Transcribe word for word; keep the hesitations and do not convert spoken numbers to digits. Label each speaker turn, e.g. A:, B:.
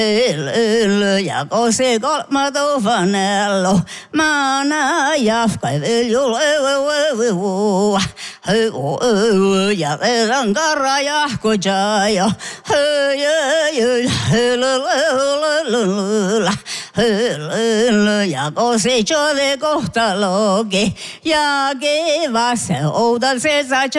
A: ja kose kolmato fanello mana jafkai veljul ja rankara jahko jayo ja kose chode kohtaloke ja kevas oudan se sa